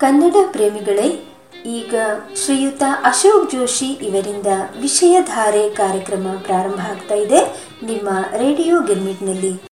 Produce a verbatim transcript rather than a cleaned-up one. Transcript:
ಕನ್ನಡ ಪ್ರೇಮಿಗಳೇ, ಈಗ ಶ್ರೀಯುತ ಅಶೋಕ್ ಜೋಶಿ ಇವರಿಂದ ವಿಷಯಧಾರೆ ಕಾರ್ಯಕ್ರಮ ಪ್ರಾರಂಭ ಆಗ್ತಾ ಇದೆ ನಿಮ್ಮ ರೇಡಿಯೋ ಗಿರ್ಮಿಟ್ನಲ್ಲಿ.